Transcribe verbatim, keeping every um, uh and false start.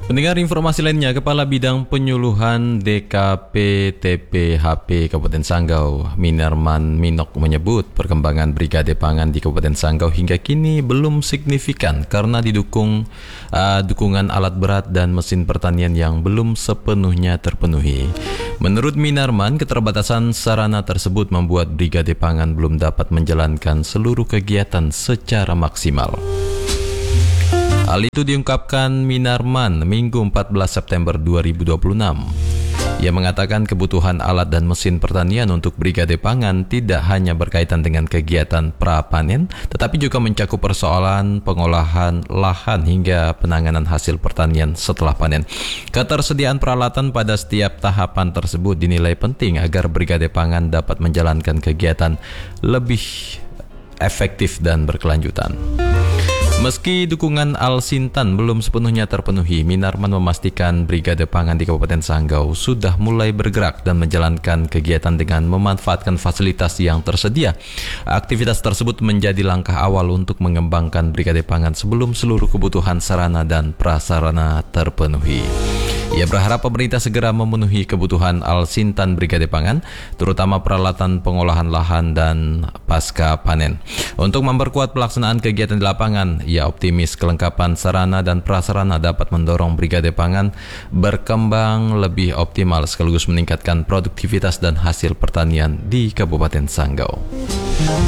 Mendengar informasi lainnya, Kepala Bidang Penyuluhan D K P T P H P Kabupaten Sanggau, Minarman Minok menyebut perkembangan Brigade Pangan di Kabupaten Sanggau hingga kini belum signifikan karena didukung uh, dukungan alat berat dan mesin pertanian yang belum sepenuhnya terpenuhi. Menurut Minarman, keterbatasan sarana tersebut membuat Brigade Pangan belum dapat menjalankan seluruh kegiatan secara maksimal. Hal itu diungkapkan Minarman Minggu empat belas September dua ribu dua puluh enam. Ia mengatakan kebutuhan alat dan mesin pertanian untuk Brigade Pangan tidak hanya berkaitan dengan kegiatan pra-panen, tetapi juga mencakup persoalan pengolahan lahan hingga penanganan hasil pertanian setelah panen. Ketersediaan peralatan pada setiap tahapan tersebut dinilai penting agar Brigade Pangan dapat menjalankan kegiatan lebih efektif dan berkelanjutan. Meski dukungan Al-Sintan belum sepenuhnya terpenuhi, Minarman memastikan Brigade Pangan di Kabupaten Sanggau sudah mulai bergerak dan menjalankan kegiatan dengan memanfaatkan fasilitas yang tersedia. Aktivitas tersebut menjadi langkah awal untuk mengembangkan Brigade Pangan sebelum seluruh kebutuhan sarana dan prasarana terpenuhi. Ia berharap pemerintah segera memenuhi kebutuhan Al-Sintan Brigade Pangan, terutama peralatan pengolahan lahan dan pasca panen. Untuk memperkuat pelaksanaan kegiatan di lapangan, ia optimis kelengkapan sarana dan prasarana dapat mendorong Brigade Pangan berkembang lebih optimal sekaligus meningkatkan produktivitas dan hasil pertanian di Kabupaten Sanggau.